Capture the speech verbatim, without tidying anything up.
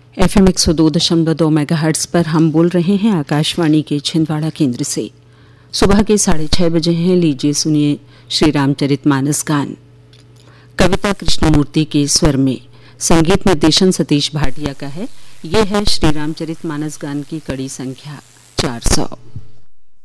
F M एक सौ दो दशमलव दो मेगाहर्ट्ज पर हम बोल रहे हैं आकाशवाणी के छिंदवाड़ा केंद्र से। सुबह के साढ़े छः बजे हैं। लीजिए सुनिए श्री रामचरितमानस गान, कविता कृष्णमूर्ति के स्वर में। संगीत निर्देशन सतीश भाटिया का है। ये है श्री रामचरितमानस गान की कड़ी संख्या चार सौ।